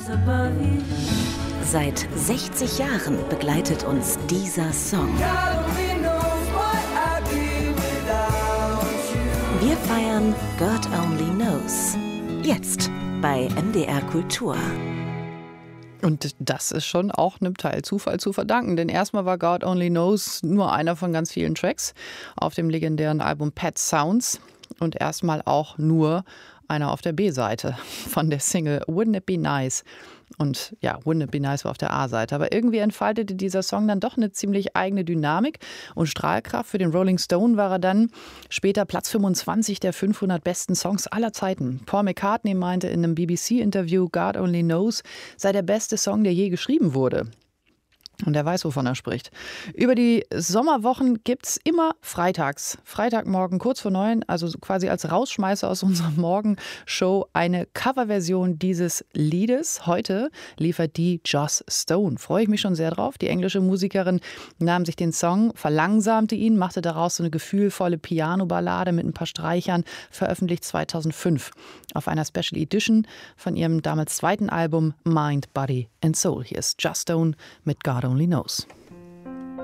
Seit 60 Jahren begleitet uns dieser Song. Wir feiern God Only Knows. Jetzt bei MDR Kultur. Und das ist schon auch einem Teil Zufall zu verdanken. Denn erstmal war God Only Knows nur einer von ganz vielen Tracks auf dem legendären Album Pet Sounds. Und erstmal auch nur einer auf der B-Seite von der Single Wouldn't It Be Nice. Und ja, Wouldn't It Be Nice war auf der A-Seite. Aber irgendwie entfaltete dieser Song dann doch eine ziemlich eigene Dynamik und Strahlkraft. Für den Rolling Stone war er dann später Platz 25 der 500 besten Songs aller Zeiten. Paul McCartney meinte in einem BBC-Interview, God Only Knows sei der beste Song, der je geschrieben wurde. Und er weiß, wovon er spricht. Über die Sommerwochen gibt's immer freitags, Freitagmorgen kurz vor 9, also quasi als Rausschmeißer aus unserer Morgenshow, eine Coverversion dieses Liedes. Heute liefert die Joss Stone. Freue ich mich schon sehr drauf. Die englische Musikerin nahm sich den Song, verlangsamte ihn, machte daraus so eine gefühlvolle Piano-Ballade mit ein paar Streichern, veröffentlicht 2005 auf einer Special Edition von ihrem damals zweiten Album Mind, Body and Soul. Hier ist Joss Stone mit God Only Knows.